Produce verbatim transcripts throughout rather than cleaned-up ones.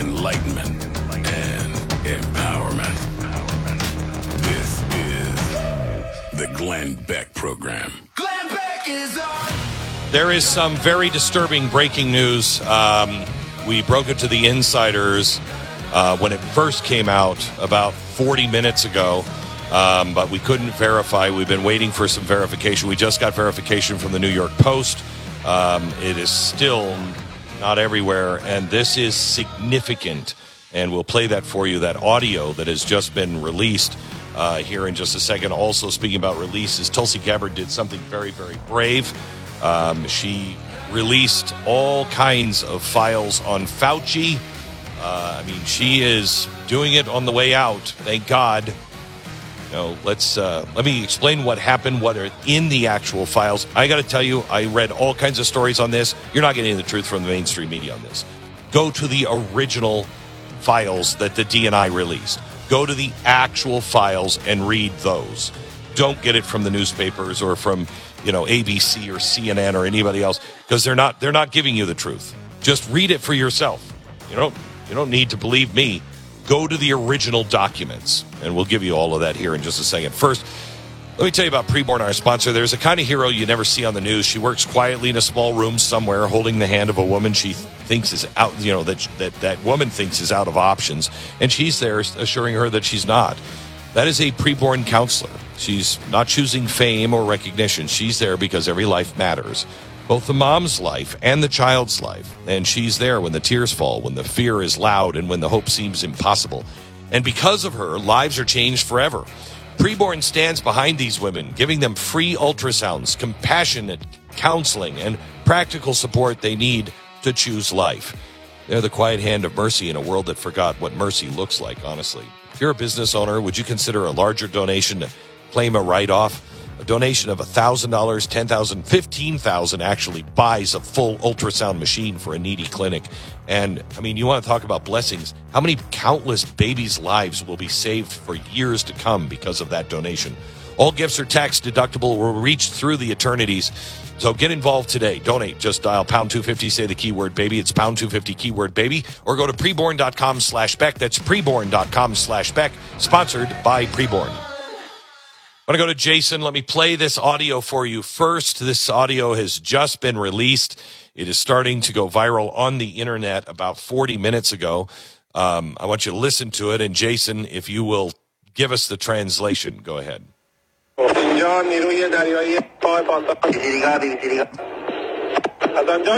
enlightenment, and empowerment. This is the Glenn Beck Program. Glenn Beck is on. There is some very disturbing breaking news. Um, we broke it to the insiders uh, when it first came out about forty minutes ago, um, but we couldn't verify. We've been waiting for some verification. We just got verification from the New York Post. Um, it is still not everywhere, and this is significant. And we'll play that for you, that audio that has just been released uh, here in just a second. Also, speaking about releases, Tulsi Gabbard did something very, very brave. Um, she released all kinds of files on Fauci. Uh, I mean, she is doing it on the way out. Thank God. You know, let's uh, let me explain what happened, what are in the actual files. I got to tell you, I read all kinds of stories on this. You're not getting the truth from the mainstream media on this. Go to the original files that the D N I released. Go to the actual files and read those. Don't get it from the newspapers or from, you know, A B C or C N N or anybody else, because they're not they're not giving you the truth. Just read it for yourself. You don't you don't need to believe me. Go to the original documents, and we'll give you all of that here in just a second. First, let me tell you about Preborn, our sponsor. There's a kind of hero you never see on the news. She works quietly in a small room somewhere, holding the hand of a woman she thinks is out, you know, that that that woman thinks is out of options, and she's there assuring her that she's not. That is a preborn counselor. She's not choosing fame or recognition. She's there because every life matters, both the mom's life and the child's life. And she's there when the tears fall, when the fear is loud, and when the hope seems impossible. And because of her, lives are changed forever. Preborn stands behind these women, giving them free ultrasounds, compassionate counseling, and practical support they need to choose life. They're the quiet hand of mercy in a world that forgot what mercy looks like, honestly. If you're a business owner, would you consider a larger donation to claim a write-off? A donation of one thousand dollars, ten thousand dollars, fifteen thousand dollars actually buys a full ultrasound machine for a needy clinic. And, I mean, you want to talk about blessings. How many countless babies' lives will be saved for years to come because of that donation? All gifts are tax deductible, will reach through the eternities. So get involved today. Donate. Just dial pound two fifty, say the keyword baby. It's pound two fifty, keyword baby. Or go to preborn.com slash Beck. That's preborn.com slash Beck. Sponsored by Preborn. I'm going to go to Jason. Let me play this audio for you first. This audio has just been released. It is starting to go viral on the internet about forty minutes ago. Um, I want you to listen to it. And Jason, if you will give us the translation, go ahead. اینجا نیروی دریایی پای پاسداران از آنجا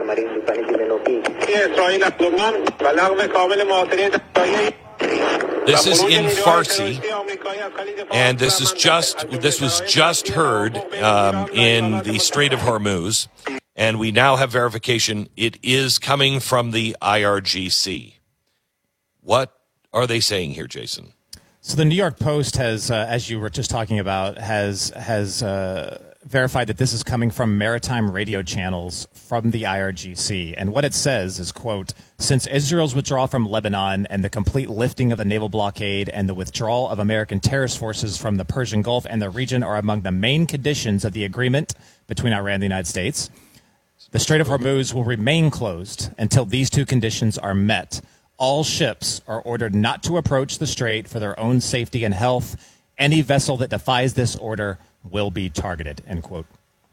که اسرائیل از لبنان و لغو کامل محاصره دریایی. This is in Farsi, and this is just this was just heard um, in the Strait of Hormuz, and we now have verification. It is coming from the I R G C. What are they saying here, Jason? So the New York Post has, uh, as you were just talking about, has has uh, verified that this is coming from maritime radio channels from the I R G C. And what it says is, quote, since Israel's withdrawal from Lebanon and the complete lifting of the naval blockade and the withdrawal of American terrorist forces from the Persian Gulf and the region are among the main conditions of the agreement between Iran and the United States, the Strait of Hormuz will remain closed until these two conditions are met. All ships are ordered not to approach the strait for their own safety and health. Any vessel that defies this order will be targeted, end quote.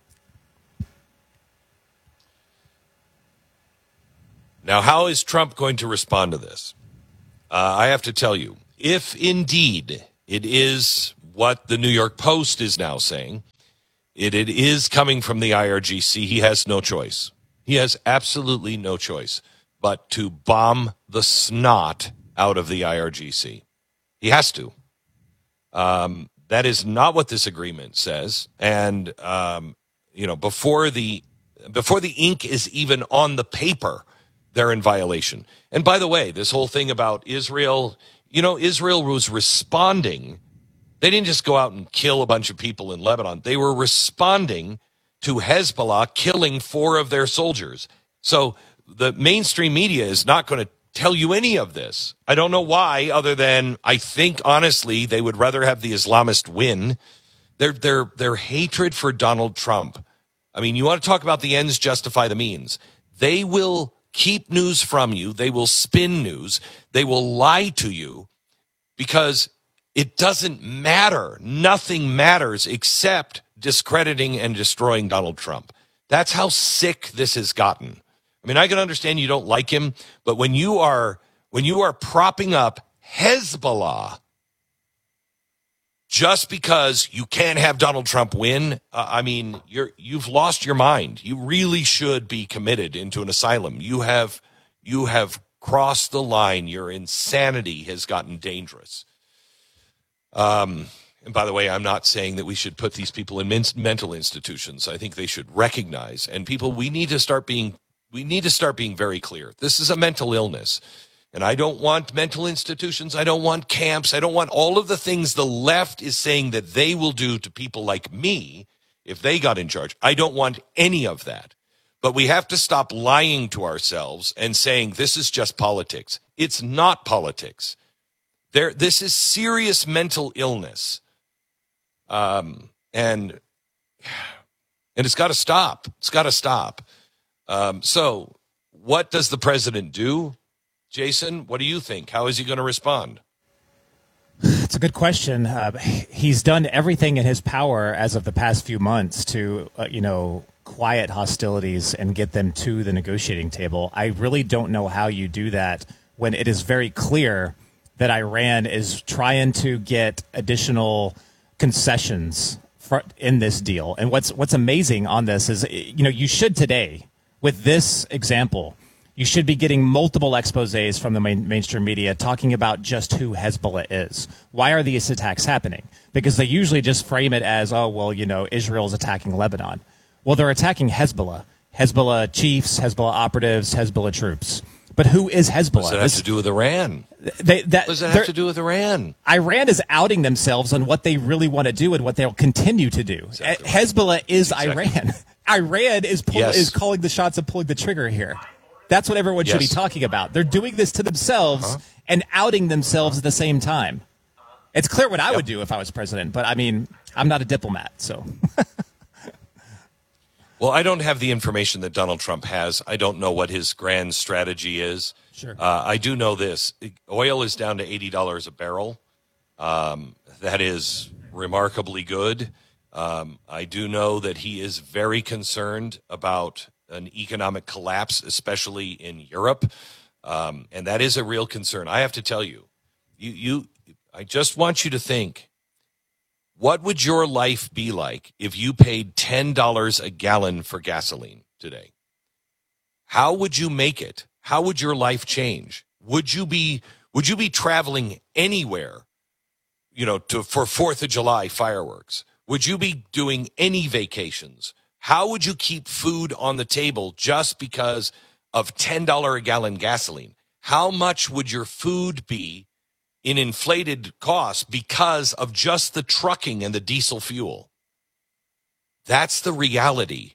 Now, how is Trump going to respond to this? Uh, I have to tell you, if indeed it is what the New York Post is now saying, it, it is coming from the I R G C, he has no choice. He has absolutely no choice but to bomb the snot out of the I R G C. He has to. Um, that is not what this agreement says. And, um, you know, before the before the ink is even on the paper, they're in violation. And by the way, this whole thing about Israel, you know, Israel was responding. They didn't just go out and kill a bunch of people in Lebanon. They were responding to Hezbollah killing four of their soldiers. So the mainstream media is not going to tell you any of this. I don't know why, other than I think, honestly, they would rather have the Islamist win. Their, their, their hatred for Donald Trump. I mean, you want to talk about the ends justify the means. They will keep news from you. They will spin news. They will lie to you because it doesn't matter. Nothing matters except discrediting and destroying Donald Trump. That's how sick this has gotten. I mean, I can understand you don't like him, but when you are when you are propping up Hezbollah just because you can't have Donald Trump win, uh, I mean, you're you've lost your mind. You really should be committed into an asylum. You have you have crossed the line. Your insanity has gotten dangerous. Um, and by the way, I'm not saying that we should put these people in men- mental institutions. I think they should recognize, and people, we need to start being we need to start being very clear. This is a mental illness. And I don't want mental institutions. I don't want camps. I don't want all of the things the left is saying that they will do to people like me if they got in charge. I don't want any of that. But we have to stop lying to ourselves and saying this is just politics. It's not politics. There, this is serious mental illness. Um, and, and it's got to stop. It's got to stop. Um, so what does the president do? Jason, what do you think? How is he going to respond? It's a good question. Uh, he's done everything in his power as of the past few months to, uh, you know, quiet hostilities and get them to the negotiating table. I really don't know how you do that when it is very clear that Iran is trying to get additional concessions for, in this deal. And what's what's amazing on this is, you know, you should today, with this example, you should be getting multiple exposés from the main, mainstream media talking about just who Hezbollah is. Why are these attacks happening? Because they usually just frame it as, oh, well, you know, Israel's attacking Lebanon. Well, they're attacking Hezbollah. Hezbollah chiefs, Hezbollah operatives, Hezbollah troops. But who is Hezbollah? What does it have to do with Iran? They, that, what does it have to do with Iran? Iran is outing themselves on what they really want to do and what they'll continue to do. Exactly. Hezbollah is exactly. Iran. Iran is pull, yes. is calling the shots and pulling the trigger here. That's what everyone should yes. be talking about. They're doing this to themselves uh-huh. and outing themselves at the same time. It's clear what I yep. would do if I was president, but I mean, I'm not a diplomat, so. Well, I don't have the information that Donald Trump has. I don't know what his grand strategy is. Sure. Uh, I do know this. Oil is down to eighty dollars a barrel. Um, that is remarkably good. Um, I do know that he is very concerned about an economic collapse, especially in Europe. Um, and that is a real concern. I have to tell you, you, you, I just want you to think, what would your life be like if you paid ten dollars a gallon for gasoline today? How would you make it? How would your life change? Would you be, would you be traveling anywhere, you know, to, for fourth of July fireworks? Would you be doing any vacations? How would you keep food on the table just because of ten dollars a gallon gasoline? How much would your food be in inflated costs because of just the trucking and the diesel fuel? That's the reality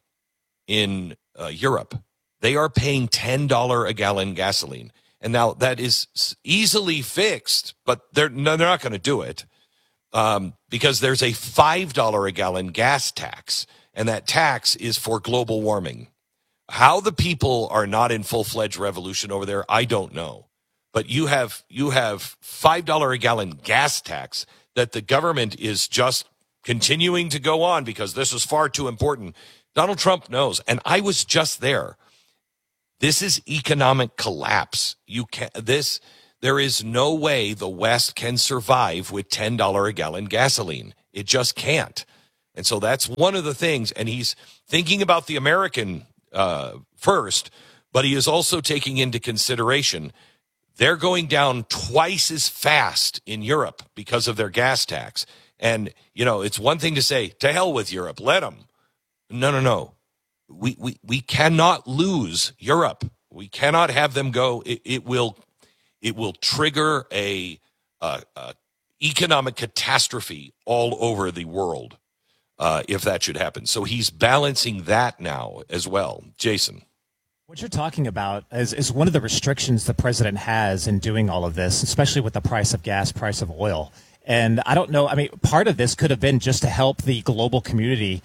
in uh, Europe. They are paying ten dollars a gallon gasoline. And now that is easily fixed, but they're, no, they're not going to do it um, because there's a five dollars a gallon gas tax. And that tax is for global warming. How the people are not in full-fledged revolution over there, I don't know. But you have you have five dollars a gallon gas tax that the government is just continuing to go on because this is far too important. Donald Trump knows, and I was just there. This is economic collapse. You can this there is no way the West can survive with ten dollars a gallon gasoline. It just can't. And so that's one of the things, and he's thinking about the American uh, first, but he is also taking into consideration they're going down twice as fast in Europe because of their gas tax. And, you know, it's one thing to say, to hell with Europe, let them. No, no, no. We, we, we cannot lose Europe. We cannot have them go. It, it will it will trigger a, a, a economic catastrophe all over the world. Uh, if that should happen. So he's balancing that now as well. Jason. What you're talking about is, is one of the restrictions the president has in doing all of this, especially with the price of gas, price of oil. And I don't know, I mean, part of this could have been just to help the global community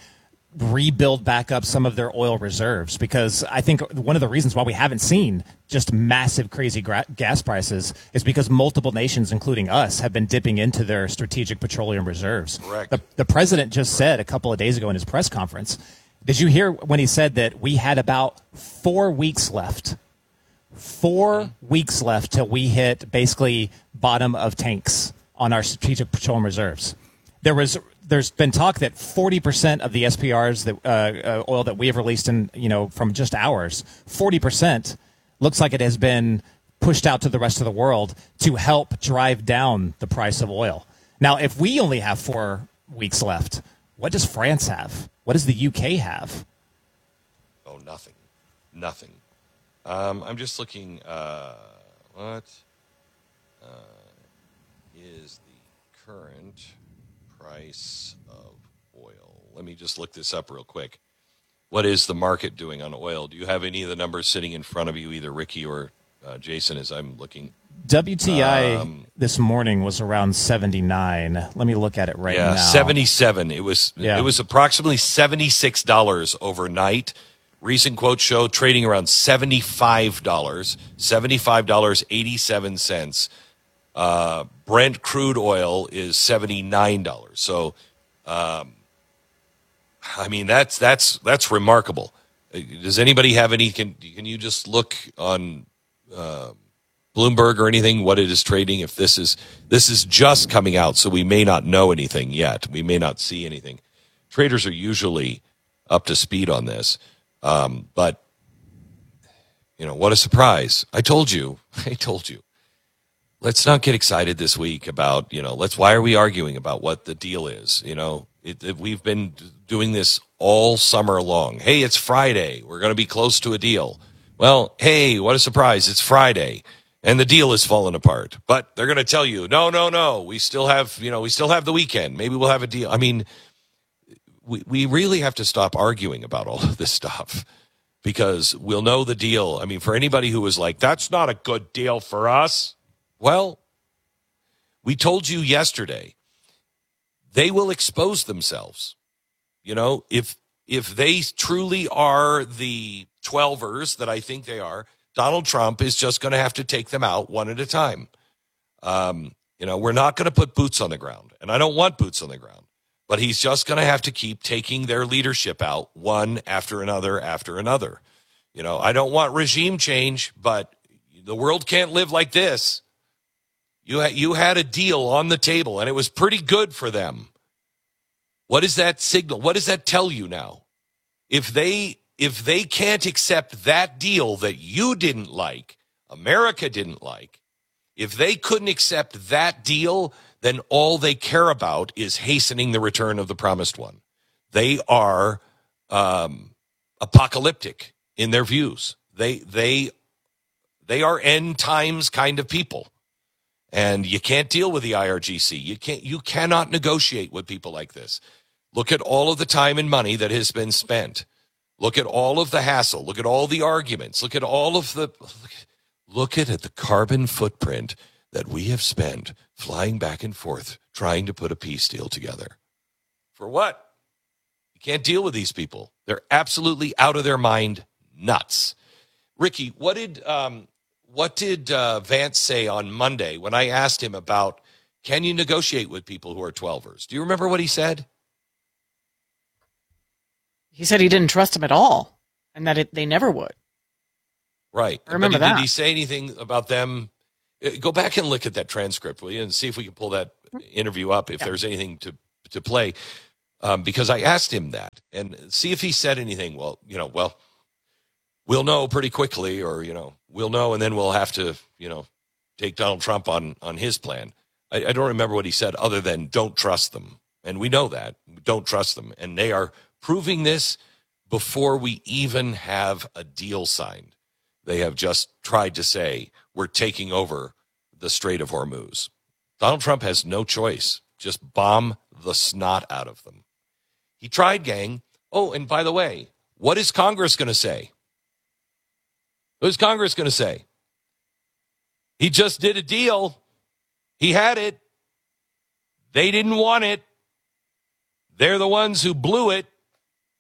rebuild back up some of their oil reserves, because I think one of the reasons why we haven't seen just massive crazy gra- gas prices is because multiple nations, including us, have been dipping into their strategic petroleum reserves. Correct. The, the president just said a couple of days ago in his press conference, did you hear when he said that we had about four weeks left? Four mm-hmm. weeks left till we hit basically bottom of tanks on our strategic petroleum reserves. There was There's been talk that forty percent of the S P Rs, that uh, uh, oil that we have released in, you know, from just ours, forty percent looks like it has been pushed out to the rest of the world to help drive down the price of oil. Now, if we only have four weeks left, what does France have? What does the U K have? Oh, nothing. Nothing. Um, I'm just looking, uh, what uh, is the current price of oil? Let me just look this up real quick. What is the market doing on oil? Do you have any of the numbers sitting in front of you, either Ricky or uh, Jason, as I'm looking? W T I um, this morning was around seventy-nine. Let me look at it right yeah, now. seventy-seven. It was yeah. it was approximately seventy-six dollars overnight. Recent quotes show trading around seventy-five dollars, seventy-five dollars and eighty-seven cents. Uh, Brent crude oil is seventy-nine dollars. So, um, I mean, that's that's that's remarkable. Does anybody have any? Can can you just look on uh, Bloomberg or anything what it is trading? If this is this is just coming out, so we may not know anything yet. We may not see anything. Traders are usually up to speed on this, um, but you know what a surprise! I told you. I told you. Let's not get excited this week about, you know, let's, why are we arguing about what the deal is? You know, it, it, we've been doing this all summer long. Hey, it's Friday. We're going to be close to a deal. Well, hey, what a surprise. It's Friday and the deal is falling apart, but they're going to tell you, no, no, no, we still have, you know, we still have the weekend. Maybe we'll have a deal. I mean, we, we really have to stop arguing about all of this stuff, because we'll know the deal. I mean, for anybody who was like, that's not a good deal for us. Well, we told you yesterday, they will expose themselves. You know, if if they truly are the twelvers that I think they are, Donald Trump is just going to have to take them out one at a time. Um, you know, we're not going to put boots on the ground, and I don't want boots on the ground, but he's just going to have to keep taking their leadership out one after another after another. You know, I don't want regime change, but the world can't live like this. You had, you had a deal on the table, and it was pretty good for them. What is that signal? What does that tell you now? If they if they can't accept that deal that you didn't like, America didn't like, if they couldn't accept that deal, then all they care about is hastening the return of the promised one. They are um, apocalyptic in their views. They they they are end times kind of people. And you can't deal with the I R G C. You can't. You cannot negotiate with people like this. Look at all of the time and money that has been spent. Look at all of the hassle. Look at all the arguments. Look at all of the. Look at, at the carbon footprint that we have spent flying back and forth trying to put a peace deal together. For what? You can't deal with these people. They're absolutely out of their mind nuts. Ricky, what did um, what did uh, Vance say on Monday when I asked him about, can you negotiate with people who are twelvers? Do you remember what he said? He said he didn't trust them at all, and that it, they never would. Right. I remember but he, that. Did he say anything about them? Go back and look at that transcript, will you, and see if we can pull that interview up, if yeah. there's anything to, to play. Um, because I asked him that, and see if he said anything. Well, you know, well, we'll know pretty quickly, or, you know, we'll know, and then we'll have to, you know, take Donald Trump on, on his plan. I, I don't remember what he said other than don't trust them. And we know that. Don't trust them. And they are proving this before we even have a deal signed. They have just tried to say, we're taking over the Strait of Hormuz. Donald Trump has no choice. Just bomb the snot out of them. He tried, gang. Oh, and by the way, what is Congress going to say? What is Congress going to say? He just did a deal. He had it. They didn't want it. They're the ones who blew it.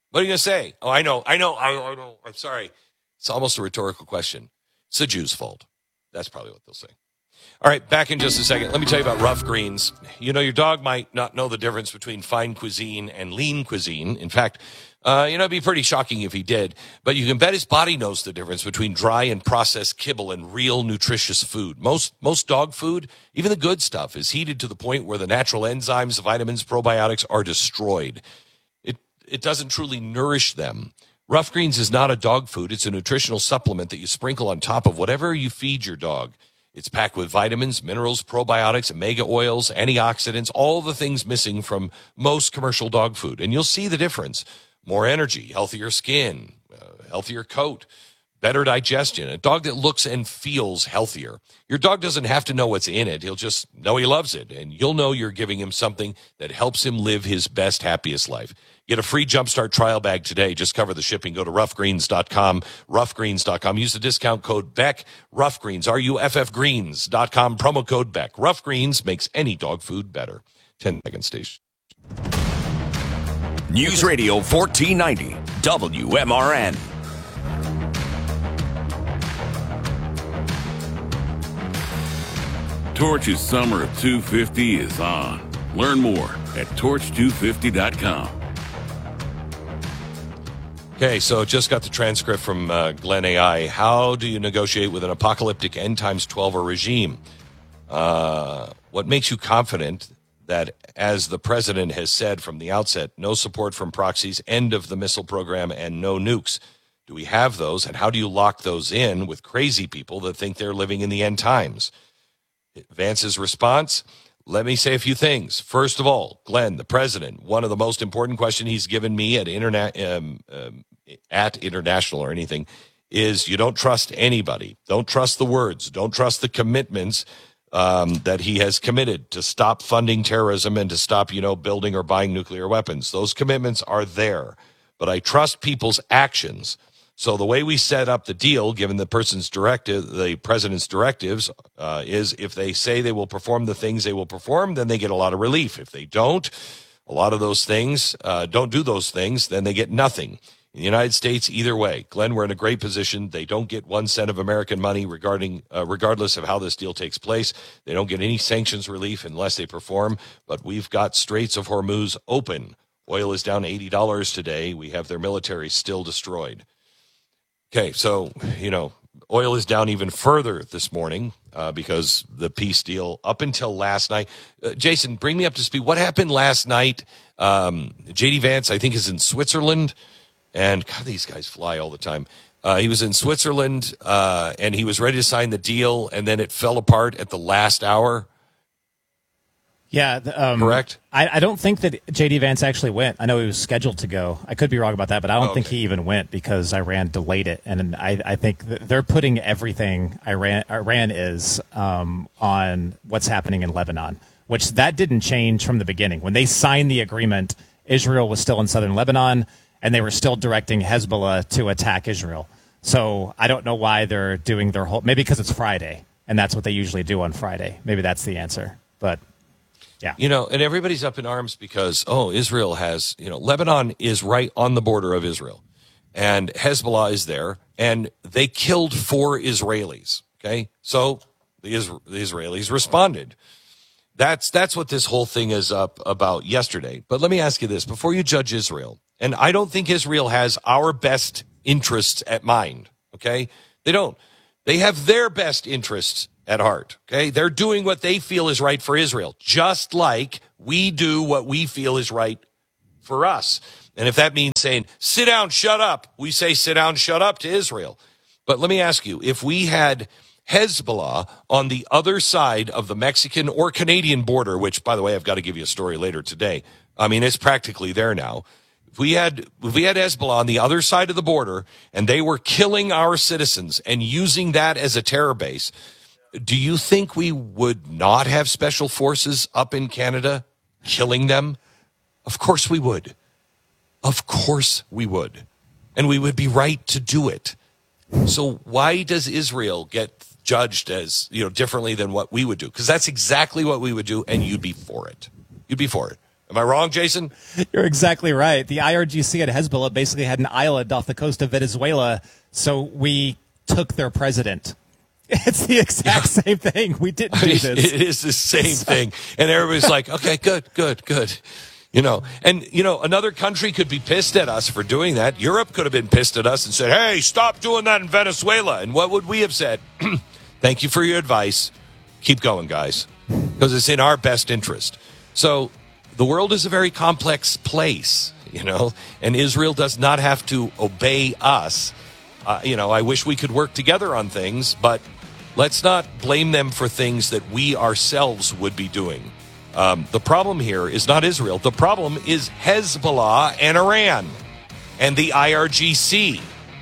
What are you going to say? Oh, I know, I know, I, I know. I'm sorry. It's almost a rhetorical question. It's the Jews' fault. That's probably what they'll say. All right, back in just a second. Let me tell you about Rough Greens. You know, your dog might not know the difference between fine cuisine and lean cuisine. In fact, uh, you know, it'd be pretty shocking if he did. But you can bet his body knows the difference between dry and processed kibble and real nutritious food. Most most dog food, even the good stuff, is heated to the point where the natural enzymes, vitamins, probiotics are destroyed. It it doesn't truly nourish them. Rough Greens is not a dog food. It's a nutritional supplement that you sprinkle on top of whatever you feed your dog. It's packed with vitamins, minerals, probiotics, omega oils, antioxidants, all the things missing from most commercial dog food. And you'll see the difference. More energy, healthier skin, uh, healthier coat, better digestion, a dog that looks and feels healthier. Your dog doesn't have to know what's in it. He'll just know he loves it. And you'll know you're giving him something that helps him live his best, happiest life. Get a free Jumpstart trial bag today. Just cover the shipping. Go to rough greens dot com, rough greens dot com. Use the discount code Beck, Rough Greens, R U F F Greens dot com, promo code Beck. Rough Greens makes any dog food better. ten second station. News Radio fourteen ninety, W M R N. Torch's Summer of two fifty is on. Learn more at torch two fifty dot com. Okay, so just got the transcript from uh, Glenn A I. How do you negotiate with an apocalyptic end times twelver regime? Uh, what makes you confident that, as the president has said from the outset, no support from proxies, end of the missile program, and no nukes? Do we have those, and how do you lock those in with crazy people that think they're living in the end times? Vance's response, let me say a few things. First of all, Glenn, the president, one of the most important questions he's given me at internet um, um, at international or anything is you don't trust anybody. Don't trust the words. Don't trust the commitments um, that he has committed to stop funding terrorism and to stop, you know, building or buying nuclear weapons. Those commitments are there, but I trust people's actions. So the way we set up the deal, given the person's directive, the president's directives, uh, is if they say they will perform the things they will perform, then they get a lot of relief. If they don't, a lot of those things, uh, don't do those things, then they get nothing. In the United States, either way, Glenn, we're in a great position. They don't get one cent of American money regarding, uh, regardless of how this deal takes place. They don't get any sanctions relief unless they perform, but we've got Straits of Hormuz open. Oil is down eighty dollars today. We have their military still destroyed. Okay, so, you know, oil is down even further this morning uh, because the peace deal up until last night. Uh, Jason, bring me up to speed. What happened last night? Um, J D Vance, I think, is in Switzerland. And, God, these guys fly all the time. Uh, he was in Switzerland, uh, and he was ready to sign the deal, and then it fell apart at the last hour. Yeah, um, correct. I, I don't think that J D Vance actually went. I know he was scheduled to go. I could be wrong about that, but I don't oh, okay. think he even went because Iran delayed it. And I, I think they're putting everything Iran Iran is um, on what's happening in Lebanon, which that didn't change from the beginning. When they signed the agreement, Israel was still in southern Lebanon, and they were still directing Hezbollah to attack Israel. So I don't know why they're doing their whole. Maybe because it's Friday, and that's what they usually do on Friday. Maybe that's the answer, but. Yeah. You know, and everybody's up in arms because, oh, Israel has, you know, Lebanon is right on the border of Israel, and Hezbollah is there, and they killed four Israelis, okay? So the, Isra- the Israelis responded. That's that's what this whole thing is up about yesterday. But let me ask you this, before you judge Israel, and I don't think Israel has our best interests at mind, okay? They don't. They have their best interests at heart, okay? They're doing what they feel is right for Israel, just like we do what we feel is right for us. And if that means saying, sit down, shut up, we say sit down, shut up to Israel. But let me ask you, if we had Hezbollah on the other side of the Mexican or Canadian border, which, by the way, I've got to give you a story later today. I mean, it's practically there now. If we had if we had Hezbollah on the other side of the border and they were killing our citizens and using that as a terror base, do you think we would not have special forces up in Canada killing them? Of course we would. Of course we would. And we would be right to do it. So why does Israel get judged as, you know, differently than what we would do? Because that's exactly what we would do, and you'd be for it. You'd be for it. Am I wrong, Jason? You're exactly right. The I R G C at Hezbollah basically had an island off the coast of Venezuela, so we took their president. It's the exact yeah. same thing. We didn't do this. It is the same so. thing. And everybody's like, okay, good, good, good. You know, and, you know, another country could be pissed at us for doing that. Europe could have been pissed at us and said, hey, stop doing that in Venezuela. And what would we have said? Thank you for your advice. Keep going, guys, because it's in our best interest. So the world is a very complex place, you know, and Israel does not have to obey us. Uh, you know, I wish we could work together on things, but let's not blame them for things that we ourselves would be doing. Um, the problem here is not Israel. The problem is Hezbollah and Iran and the I R G C.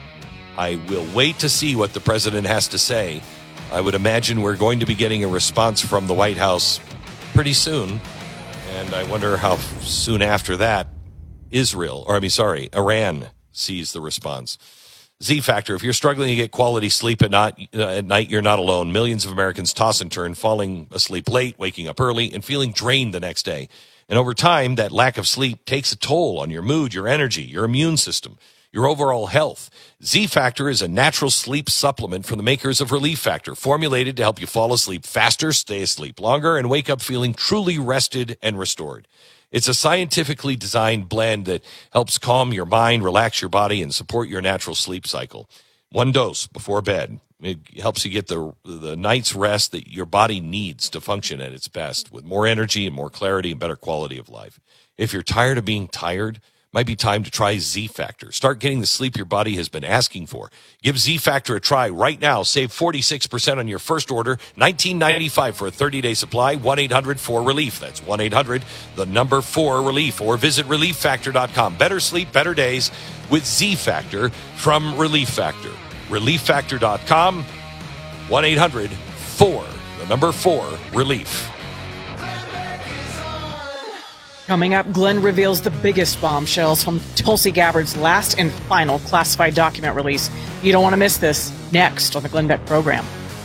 I will wait to see what the president has to say. I would imagine we're going to be getting a response from the White House pretty soon. And I wonder how soon after that Israel, or I mean, sorry, Iran sees the response. Z Factor, if you're struggling to get quality sleep at night, uh, at night, you're not alone. Millions of Americans toss and turn, falling asleep late, waking up early, and feeling drained the next day. And over time, that lack of sleep takes a toll on your mood, your energy, your immune system, your overall health. Z Factor is a natural sleep supplement from the makers of Relief Factor, formulated to help you fall asleep faster, stay asleep longer, and wake up feeling truly rested and restored. It's a scientifically designed blend that helps calm your mind, relax your body, and support your natural sleep cycle. One dose before bed. It helps you get the the night's rest that your body needs to function at its best, with more energy and more clarity and better quality of life. If you're tired of being tired, might be time to try Z Factor. Start getting the sleep your body has been asking for. Give Z Factor a try right now. Save forty-six percent on your first order. nineteen ninety-five for a thirty-day supply. one eight hundred four relief. That's one eight hundred, the number four relief. Or visit relief factor dot com. Better sleep, better days with Z Factor from Relief Factor. relief factor dot com. one eight hundred four, the number four relief. Coming up, Glenn reveals the biggest bombshells from Tulsi Gabbard's last and final classified document release. You don't want to miss this. Next on the Glenn Beck program.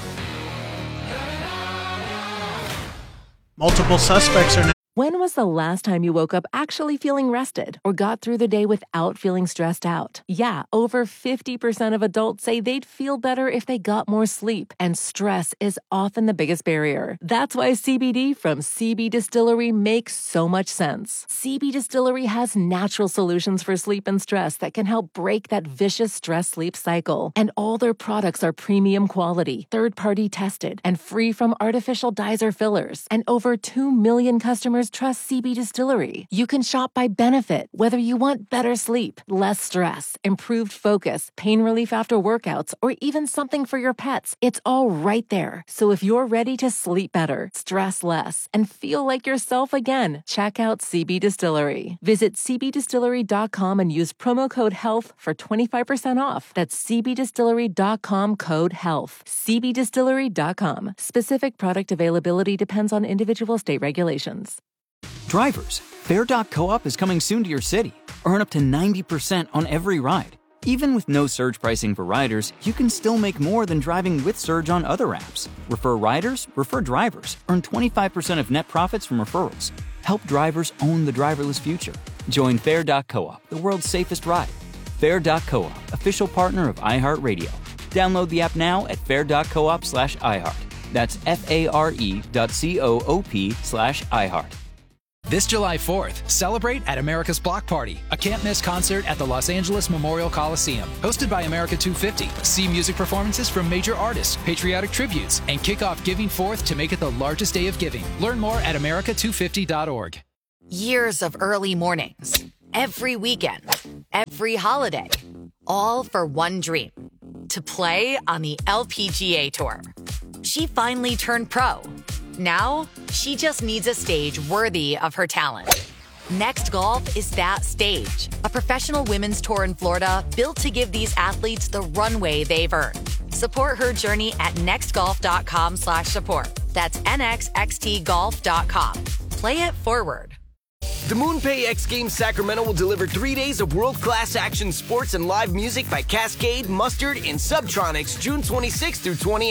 Multiple suspects are now. When was the last time you woke up actually feeling rested or got through the day without feeling stressed out? Yeah, over fifty percent of adults say they'd feel better if they got more sleep, and stress is often the biggest barrier. That's why C B D from C B Distillery makes so much sense. C B Distillery has natural solutions for sleep and stress that can help break that vicious stress-sleep cycle. And all their products are premium quality, third-party tested, and free from artificial dyes or fillers. And over two million customers trust C B Distillery. You can shop by benefit, whether you want better sleep, less stress, improved focus, pain relief after workouts, or even something for your pets. It's all right there. So if you're ready to sleep better, stress less, and feel like yourself again, check out C B Distillery. Visit c b distillery dot com and use promo code HEALTH for twenty-five percent off. That's c b distillery dot com code HEALTH. c b distillery dot com. Specific product availability depends on individual state regulations. Drivers, Fare dot coop is coming soon to your city. Earn up to ninety percent on every ride. Even with no surge pricing for riders, you can still make more than driving with Surge on other apps. Refer riders, refer drivers. Earn twenty-five percent of net profits from referrals. Help drivers own the driverless future. Join Fare dot coop, the world's safest ride. Fare dot coop, official partner of iHeartRadio. Download the app now at fare dot coop slash iHeart. That's F-A-R-E dot C-O-O-P slash iHeart. This July fourth, celebrate at America's Block Party, a can't-miss concert at the Los Angeles Memorial Coliseum. Hosted by America two fifty. See music performances from major artists, patriotic tributes, and kick off Giving Forth to make it the largest day of giving. Learn more at america two fifty dot org. Years of early mornings, every weekend, every holiday, all for one dream, to play on the L P G A Tour. She finally turned pro. Now, she just needs a stage worthy of her talent. Next Golf is that stage. A professional women's tour in Florida built to give these athletes the runway they've earned. Support her journey at next golf dot com slash support. That's N X X T golf dot com. Play it forward. The MoonPay X Games Sacramento will deliver three days of world-class action sports and live music by Cascade, Mustard, and Subtronics June twenty-sixth through twenty-eighth.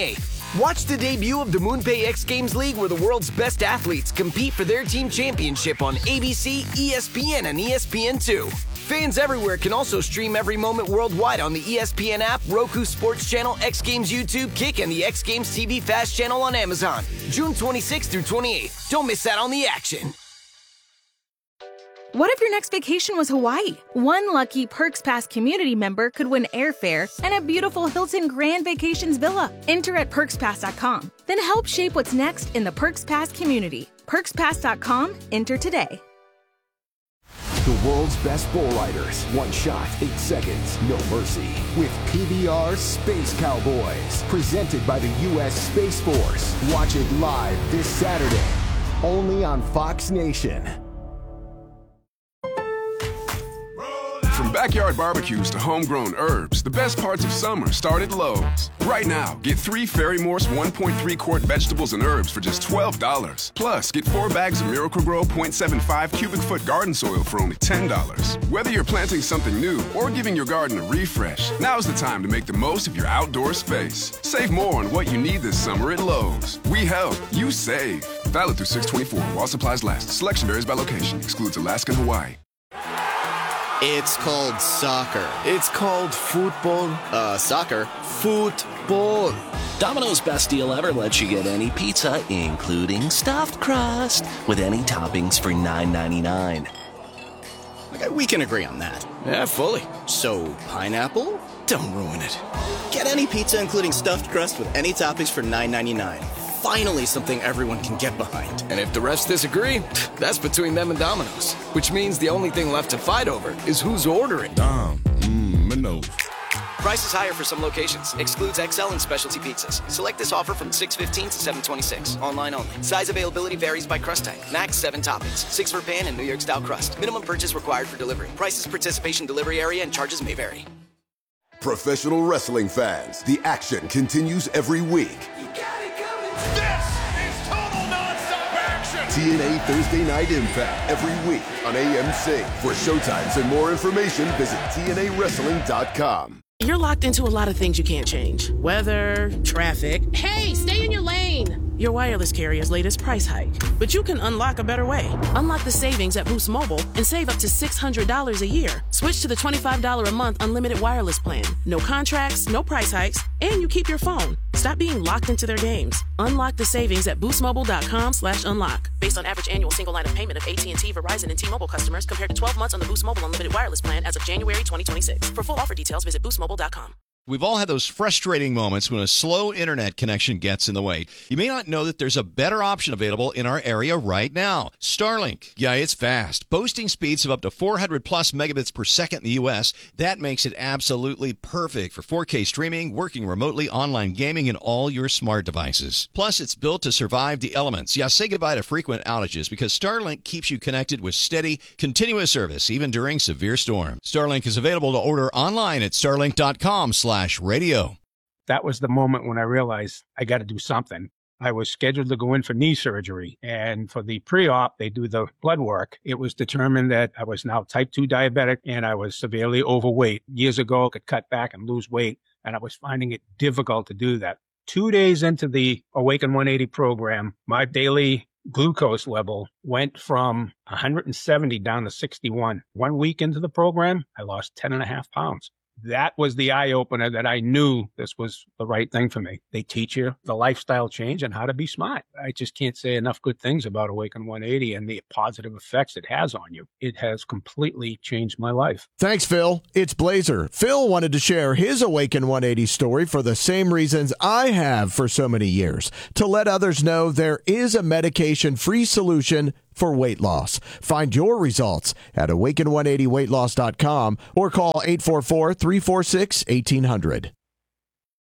Watch the debut of the MoonPay X Games League, where the world's best athletes compete for their team championship on A B C, E S P N, and E S P N two. Fans everywhere can also stream every moment worldwide on the E S P N app, Roku Sports Channel, X Games YouTube, Kick, and the X Games T V Fast Channel on Amazon. June twenty-sixth through twenty-eighth. Don't miss out on the action. What if your next vacation was Hawaii? One lucky Perks Pass community member could win airfare and a beautiful Hilton Grand Vacations villa. Enter at perks pass dot com. Then help shape what's next in the Perks Pass community. perks pass dot com. Enter today. The world's best bull riders. One shot, eight seconds, no mercy. With P B R Space Cowboys. Presented by the U S Space Force. Watch it live this Saturday. Only on Fox Nation. From backyard barbecues to homegrown herbs, the best parts of summer start at Lowe's. Right now, get three Ferry Morse one point three quart vegetables and herbs for just twelve dollars. Plus, get four bags of Miracle-Gro point seven five cubic foot garden soil for only ten dollars. Whether you're planting something new or giving your garden a refresh, now's the time to make the most of your outdoor space. Save more on what you need this summer at Lowe's. We help, you save. Valid through six twenty-four while supplies last. Selection varies by location. Excludes Alaska and Hawaii. It's called soccer. It's called football. Uh, soccer. Football. Domino's best deal ever lets you get any pizza, including stuffed crust, with any toppings for nine ninety-nine. Okay, we can agree on that. Yeah, fully. So, pineapple? Don't ruin it. Get any pizza, including stuffed crust, with any toppings for nine ninety-nine. Finally, something everyone can get behind. And if the rest disagree, that's between them and Domino's. Which means the only thing left to fight over is who's ordering. Dom, mmm, Mino. Price is higher for some locations. Excludes X L and specialty pizzas. Select this offer from six fifteen to seven twenty-six. Online only. Size availability varies by crust type. Max seven toppings. Six for pan and New York style crust. Minimum purchase required for delivery. Prices, participation, delivery area, and charges may vary. Professional wrestling fans, the action continues every week. This is total nonstop action! T N A Thursday Night Impact every week on A M C. For showtimes and more information, visit T N A wrestling dot com. You're locked into a lot of things you can't change. Weather, traffic. Hey, stay in your lane! Your wireless carrier's latest price hike. But you can unlock a better way. Unlock the savings at Boost Mobile and save up to six hundred dollars a year. Switch to the twenty-five dollars a month unlimited wireless plan. No contracts, no price hikes, and you keep your phone. Stop being locked into their games. Unlock the savings at boostmobile.com slash unlock. Based on average annual single line of payment of A T and T, Verizon, and T-Mobile customers compared to twelve months on the Boost Mobile unlimited wireless plan as of January twenty twenty-six. For full offer details, visit boost mobile dot com. We've all had those frustrating moments when a slow internet connection gets in the way. You may not know that there's a better option available in our area right now. Starlink. Yeah, it's fast. Boasting speeds of up to four hundred plus megabits per second in the U S. That makes it absolutely perfect for four K streaming, working remotely, online gaming, and all your smart devices. Plus, it's built to survive the elements. Yeah, say goodbye to frequent outages because Starlink keeps you connected with steady, continuous service, even during severe storms. Starlink is available to order online at starlink dot com slash radio. That was the moment when I realized I got to do something. I was scheduled to go in for knee surgery, and for the pre-op, they do the blood work. It was determined that I was now type two diabetic and I was severely overweight. Years ago, I could cut back and lose weight, and I was finding it difficult to do that. Two days into the Awaken one eighty program, my daily glucose level went from one hundred seventy down to sixty-one. One week into the program, I lost ten and a half pounds. That was the eye-opener that I knew this was the right thing for me. They teach you the lifestyle change and how to be smart. I just can't say enough good things about Awaken one eighty and the positive effects it has on you. It has completely changed my life. Thanks, Phil. It's Blazer. Phil wanted to share his Awaken one eighty story for the same reasons I have for so many years, to let others know there is a medication-free solution for weight loss. Find your results at awaken one eighty weight loss dot com or call eight four four, three four six, one eight hundred.